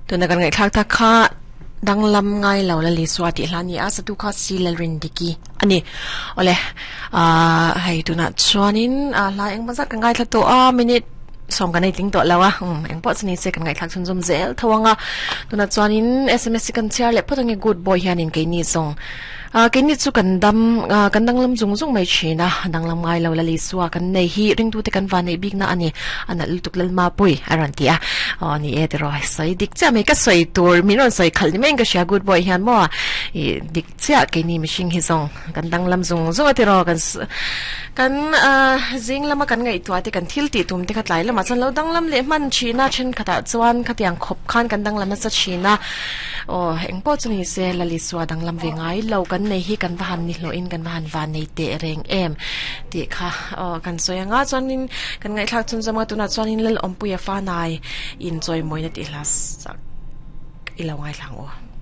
ตัวนักการเงินทักทักข้าดังลำไงเหล่าละลิสวัสดิลานี่อาสตุข้าซีลรินดิกีอันนี้โอเลให้ตัวนักชวนินลาเองมาสักกันไงทักตัวมินิส่งกันในติ้งตัวแล้วอ่ะเองพอสนิทเสกันไงทักชนจมเซลทว่าตัวนักชวนิน SMS กันเชียร์เล็บพอตั้งแต่ good boy เฮียนินกันนี่ส่งกันนี่สุกันดำกันดังลำจุงไม่ชีนะดังลำไงเราละลิสวากันในฮีริงดูแต่กันวันในบิ๊กนะอันนี้อันนั้นลุตุกเลมาปุยอะไรที่นี่เอเดรอยใส่ดิกจ้าไม่ก็ใส่ตัวมีนอนใส่ขันนี่ไม่ก็เชียร์ good boy เฮียนมั่วดิกจ้ากันนี่ไม่ชิงฮิซงกันดังลำจุงเอเดรอกันจิงละมากันไงตัวที่กันทิลติตุ่มที่ขัดไหลละมาฉันเราดังลำเลี้ยมันชีนะฉันขัดจวนขัดยังขบขันกันดังลำมันจะชีนะเอ็งพอจะนี่เซละลิสวาดังลำเวงไงเรากันในฮีกันวันนี่เราอินกันวันวันในเตะเรงดีค่ะกันสวยงาจนินกันไงทักจนจะมาตุนัดจนินเล่อมปุยฟ้านายอินจอยมวยนัดอีลาสักอีลาไงหลัง